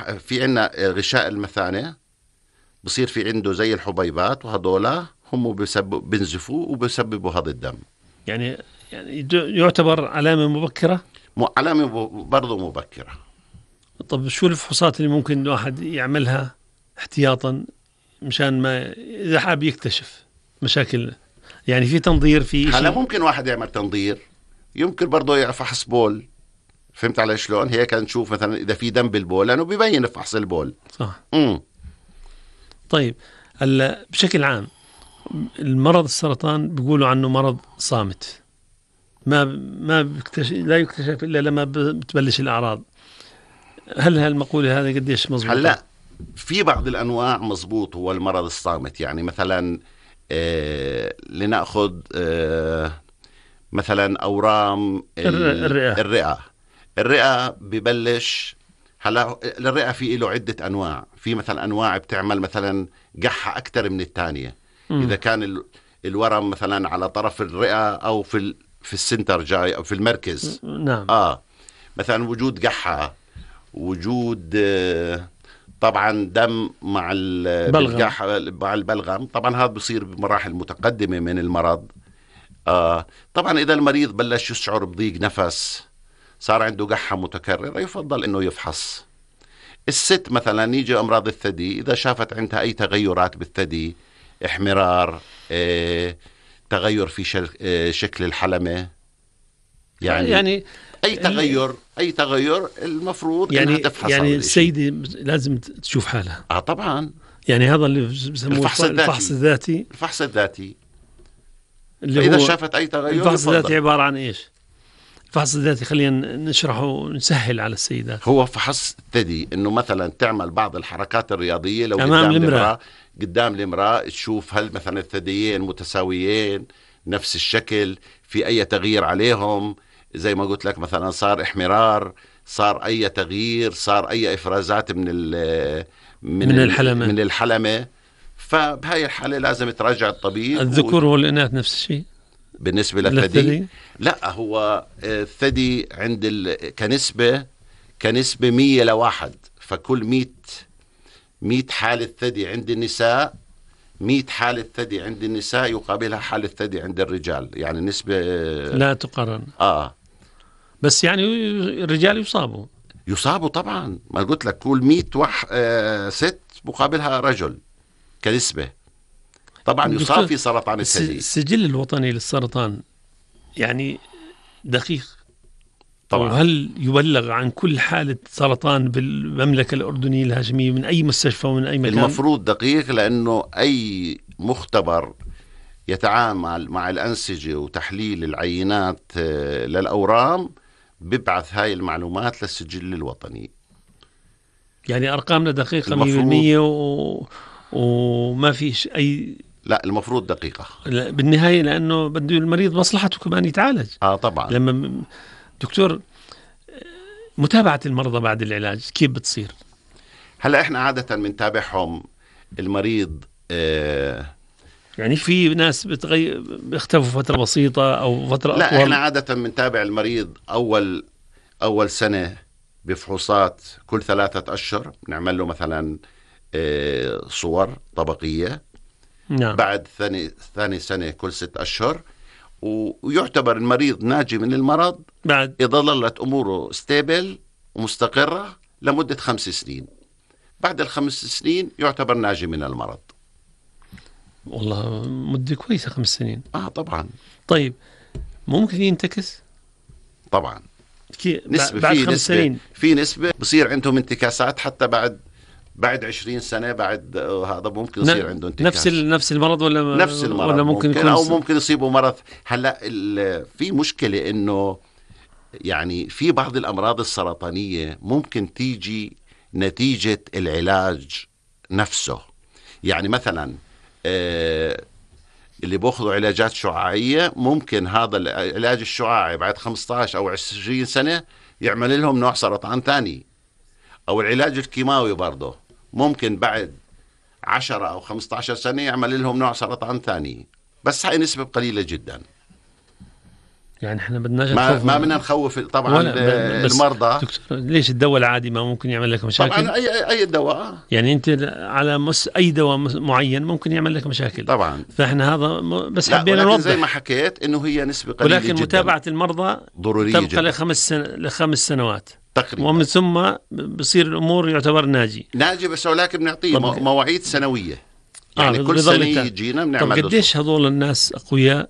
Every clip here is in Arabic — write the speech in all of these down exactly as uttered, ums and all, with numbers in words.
في عنا غشاء المثانة بصير في عنده زي الحبيبات، وهذولا هم بيسبب بنزفوا وبيسببوا هذا الدم. يعني يعني يعتبر علامة مبكرة؟ علامة برضو مبكرة. طب شو الفحوصات اللي ممكن الواحد يعملها احتياطا مشان ما إذا حاب يكتشف مشاكل؟ يعني في تنظير في هلا ممكن واحد يعمل تنظير، يمكن برضو يفحص بول. فهمت علي شلون؟ هيك نشوف مثلا إذا في دم بالبول، لأنه بيبين في فحص البول. صح. امم طيب هلا بشكل عام المرض السرطان بيقولوا عنه مرض صامت، ما ما بيكتشف لا يكتشف إلا لما بتبلش الأعراض. هل هالمقولة هذه قديش مظبوطة؟ هلا في بعض الأنواع مظبوط هو المرض الصامت. يعني مثلا آه لنأخذ آه مثلا أورام الرئة. الرئة الرئة ببلش. هلا الرئة في له عدة أنواع. في مثلا أنواع بتعمل مثلا قحة أكتر من الثانية. إذا كان الورم مثلا على طرف الرئة أو في ال في السنتر جاي أو في المركز. نعم. آه مثلا وجود قحة، وجود آه طبعا دم مع القحة مع البلغم. طبعا هذا بصير بمراحل متقدمة من المرض. آه طبعا إذا المريض بلش يشعر بضيق نفس، صار عنده قحة متكررة، يفضل إنه يفحص. الست مثلا يجي أمراض الثدي، إذا شافت عندها أي تغيرات بالثدي، احمرار، اه، تغير في شل... اه شكل الحلمة، يعني, يعني أي تغير أي تغير المفروض يعني إنها تفحص. يعني السيدة لازم تشوف حالها. آه طبعا. يعني هذا اللي بسموه الفحص الذاتي. الفحص الذاتي. الفحص الذاتي اللي إذا هو شافت أي تغير. الفحص الذاتي عبارة عن إيش؟ الفحص الذاتي خلينا نشرحه ونسهل على السيدات. هو فحص الثدي إنه مثلا تعمل بعض الحركات الرياضية لو أمام قدام المرأة، قدام المرأة تشوف هل مثلا الثديين متساويين نفس الشكل، في أي تغيير عليهم، زي ما قلت لك مثلا صار احمرار، صار أي تغيير، صار أي إفرازات من ال من, من الحلمة من الحلمة. فبهاي الحالة لازم تراجع الطبيب. الذكور والإناث نفس الشيء بالنسبة للثدي؟ لا، هو الثدي عند ال... كنسبة كنسبة مية لواحد. فكل مية مية حالة ثدي عند النساء، مية حالة ثدي عند النساء يقابلها حالة ثدي عند الرجال. يعني نسبة لا تقارن. آه بس يعني الرجال يصابوا يصابوا طبعا. ما قلت لك كل مية وح... آه ست مقابلها رجل كنسبة. طبعا يصاب في سرطان الثدي. السجل الوطني للسرطان يعني دقيق طبعا. وهل يبلغ عن كل حالة سرطان بالمملكة الأردنية الهاشمية من أي مستشفى ومن أي مكان؟ المفروض دقيق، لأنه أي مختبر يتعامل مع الأنسجة وتحليل العينات للأورام بيبعث هاي المعلومات للسجل الوطني. يعني أرقامنا دقيقة مية بالمية و... وما فيش أي. لا، المفروض دقيقة بالنهاية، لأنه بده المريض مصلحته كمان يتعالج. آه طبعا. لما دكتور متابعة المرضى بعد العلاج كيف بتصير؟ هلا احنا عادة بنتابعهم المريض آه يعني في ناس بتغير بيختفوا فترة بسيطة أو فترة لا أطول. احنا عادة بنتابع المريض أول أول سنة بفحوصات كل ثلاثة أشهر، نعمل له مثلا آه صور طبقية. نعم. بعد ثاني ثاني سنة كل ست أشهر، ويعتبر المريض ناجي من المرض بعد إذا ظلت أموره ستيبل ومستقرة لمدة خمس سنين. بعد الخمس سنين يعتبر ناجي من المرض. والله مدة كويسة خمس سنين. آه طبعا. طيب ممكن ينتكس؟ طبعا. نسبة بعد خمس نسبة سنين في نسبة بصير عندهم انتكاسات حتى بعد بعد عشرين سنة. بعد هذا ممكن يصير عنده انتكاس. نفس نفس المرض ولا نفس المرض ولا ممكن, ممكن يكون أو ممكن يصيبه مرض. هلا في مشكلة إنه يعني في بعض الأمراض السرطانية ممكن تيجي نتيجة العلاج نفسه. يعني مثلا آه اللي بأخذوا علاجات شعاعية، ممكن هذا العلاج الشعاعي بعد خمسة عشر أو عشرين سنة يعمل لهم نوع سرطان تاني. أو العلاج الكيماوي برضه ممكن بعد عشرة أو خمسة عشر سنة يعمل لهم نوع سرطان ثاني. بس هاي نسبة قليلة جدا. يعني احنا بدناش ما, ما بدنا نخوف طبعا المرضى. دكتور ليش الدواء العادي ما ممكن يعمل لك مشاكل؟ طبعا اي اي دواء، يعني انت على مس اي دواء معين ممكن يعمل لك مشاكل طبعا. فاحنا هذا بس حبينا نوضح زي ما حكيت انه هي نسبه قليله ولكن جدا. متابعه المرضى ضروريه تبقى جدا لخمس سن... لخمس سنوات تقريبا، ومن ثم بصير الامور يعتبر ناجي ناجي بس ولكن بنعطيه طب... مواعيد سنويه، يعني آه كل سنه يجينا بنعمل. طب قديش هذول الناس اقوياء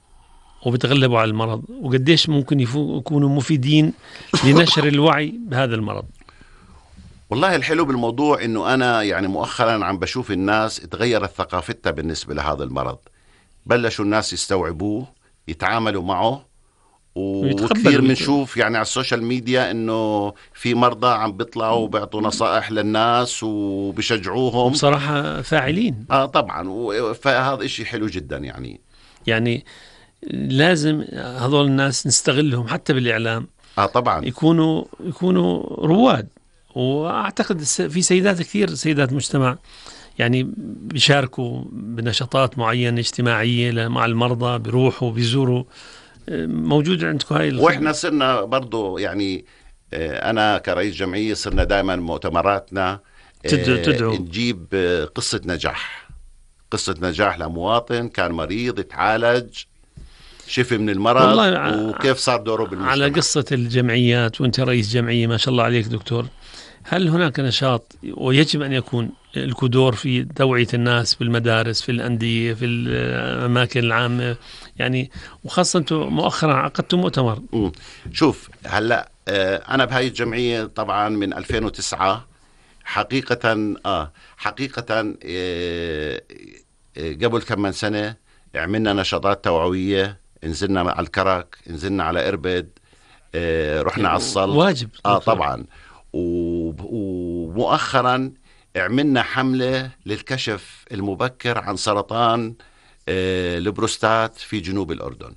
وبتغلبوا على المرض، وقديش ممكن يكونوا مفيدين لنشر الوعي بهذا المرض؟ والله الحلو بالموضوع انه انا يعني مؤخرا عم بشوف الناس تغيرت ثقافتها بالنسبة لهذا المرض، بلشوا الناس يستوعبوه يتعاملوا معه، وكثير بنشوف يعني على السوشيال ميديا انه في مرضى عم بيطلعوا وبيعطوا نصائح للناس وبيشجعوهم بصراحة فاعلين. اه طبعا، فهذا اشي حلو جدا. يعني يعني لازم هذول الناس نستغلهم حتى بالإعلام. اه طبعا يكونوا يكونوا رواد، واعتقد في سيدات كثير، سيدات مجتمع يعني بيشاركوا بنشاطات معينة اجتماعية مع المرضى، بيروحوا بيزوروا. موجود عندكم هاي الخدمة؟ واحنا صرنا برضو يعني انا كرئيس جمعية صرنا دائما مؤتمراتنا تدعو نجيب قصة نجاح، قصة نجاح لمواطن كان مريض يتعالج، شفي من المرض وكيف صار دوره بالمجتمع. على قصة الجمعيات، وانت رئيس جمعية ما شاء الله عليك دكتور، هل هناك نشاط ويجب أن يكون لكم دور في توعية الناس بالمدارس، في الأندية، في الأماكن العامة يعني، وخاصة أنتم مؤخرا عقدتم مؤتمر؟ شوف هلأ أنا بهاي الجمعية طبعا من ألفين وتسعة حقيقة آه حقيقة آه قبل كم من سنة عملنا نشاطات توعوية، نزلنا على الكرك، نزلنا على إربد، آه رحنا على الصل. واجب آه طبعا. ومؤخرا عملنا حملة للكشف المبكر عن سرطان آه البروستات في جنوب الأردن.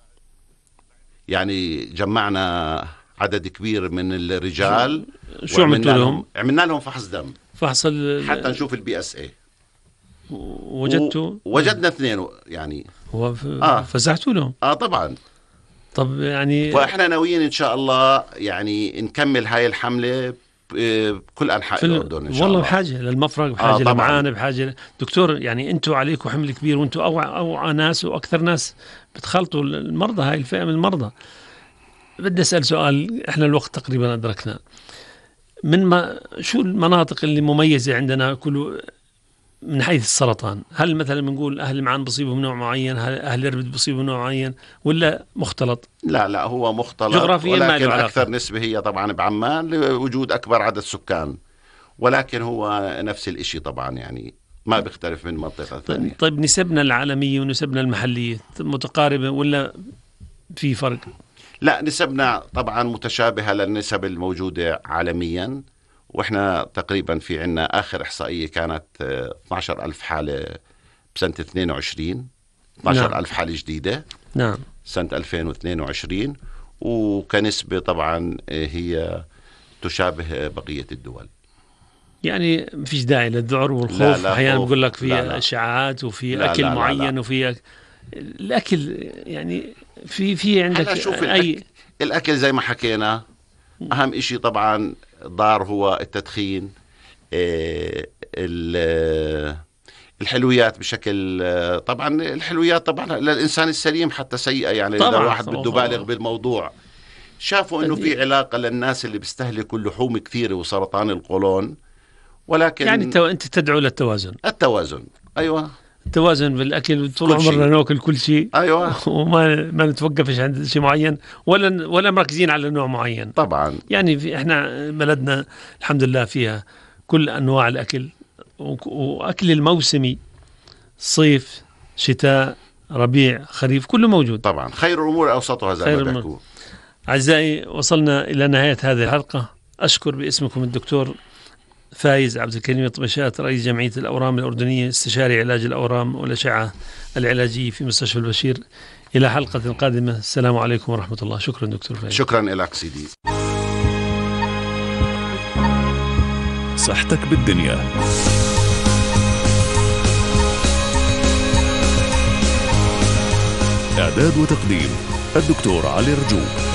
يعني جمعنا عدد كبير من الرجال. شو عملتوا لهم؟ عملنا لهم فحص دم، فحص حتى نشوف البي اس اي. وجدتوا؟ و... وجدنا اثنين يعني. ف... آه. فزعتوا لهم؟ اه طبعا. طب يعني واحنا ناويين ان شاء الله يعني نكمل هاي الحملة بكل انحاء الاردن ان شاء والله الله. بحاجه للمفرق، بحاجه آه لمعانه، بحاجه دكتور. يعني انتم عليكم حمل كبير، وانتم اوعى اوعى ناس واكثر ناس بتخلطوا المرضى، هاي الفئه من المرضى. بدي اسال سؤال، احنا الوقت تقريبا ادركنا. من ما شو المناطق اللي مميزه عندنا كله من حيث السرطان؟ هل مثلا بنقول اهل معان بصيبوا من نوع معين، هل اهل اربد بصيبوا من نوع معين، ولا مختلط؟ لا لا هو مختلط جغرافيا، ولكن اكثر نسبه هي طبعا بعمان لوجود اكبر عدد سكان، ولكن هو نفس الاشي طبعا، يعني ما بيختلف من منطقه ثانيه. طيب نسبنا العالميه ونسبنا المحليه متقاربه ولا في فرق؟ لا نسبنا طبعا متشابهه للنسب الموجوده عالميا، واحنا تقريبا في عنا اخر احصائيه كانت اثني عشر ألف حاله بسنه اثنين وعشرين، اثني عشر ألف حاله جديده نعم سنه ألفين واثنين وعشرين، وكنسبه طبعا هي تشابه بقيه الدول. يعني ما فيش داعي للذعر والخوف. احيانا بقول لك في اشاعات وفي لا اكل لا معين لا لا. وفي الاكل يعني في في عندك اي الاكل زي ما حكينا. اهم اشي طبعا ضار هو التدخين، الحلويات بشكل طبعا الحلويات طبعا للإنسان السليم حتى سيئة، يعني إذا واحد بده بالغ بالموضوع. شافوا إنه في علاقة للناس اللي بيستهلكوا اللحوم كثيرة وسرطان القولون، ولكن يعني تو أنت تدعو للتوازن. التوازن أيوة، التوازن بالأكل. طول عمرنا ناكل كل شيء أيوة وما ما نتوقفش عند شيء معين، ولا ولا مركزين على نوع معين. طبعا يعني في إحنا بلدنا الحمد لله فيها كل أنواع الأكل، وأكل الموسمي صيف شتاء ربيع خريف كله موجود. طبعا خير الأمور أوسطها زي ما بيحكوا. أعزائي وصلنا إلى نهاية هذه الحلقة. أشكر باسمكم الدكتور فايز عبد الكريم طبشات، رئيس جمعية الأورام الأردنية، استشاري علاج الأورام والأشعة العلاجية في مستشفى البشير. إلى حلقة قادمة، السلام عليكم ورحمة الله. شكرا دكتور فايز. شكرا لك سيدي. صحتك بالدنيا. إعداد وتقديم الدكتور علي رجوب.